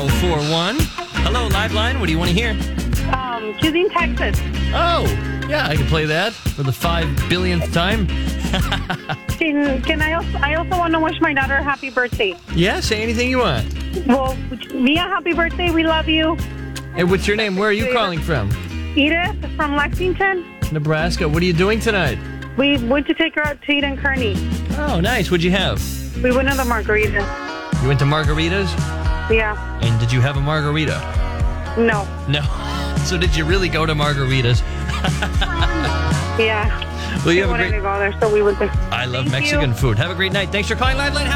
1041. Hello, Liveline. What do you want to hear? Choosing Texas. Oh, yeah, I can play that for the 5 billionth time. Can I also want to wish my daughter a happy birthday. Yeah, say anything you want. Well, Mia, happy birthday. We love you. Hey, what's your name? Where are you calling from? Edith from Lexington. Nebraska. What are you doing tonight? We went to take her out to eat in Kearney. Oh, nice. What'd you have? We went to the margarita. You went to Margaritas? Yeah. And did you have a margarita? No. No. So did you really go to Margaritas? Yeah. Well, you They have a wanted great... to go there, so we went there. I love Thank Mexican you. food. Have a great night. Thanks for calling Liveline.